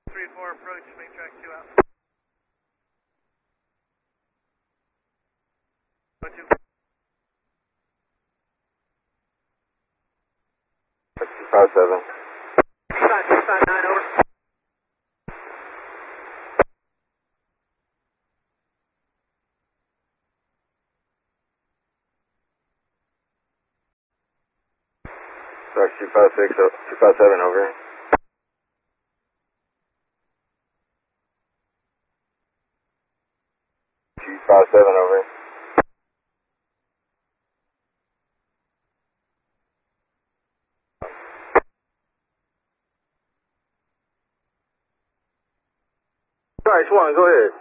3-4 approach, main track 2 out. 2. 257. 659, over. Sorry, 256, 257, over. 257, over. Sorry, Swan, go ahead.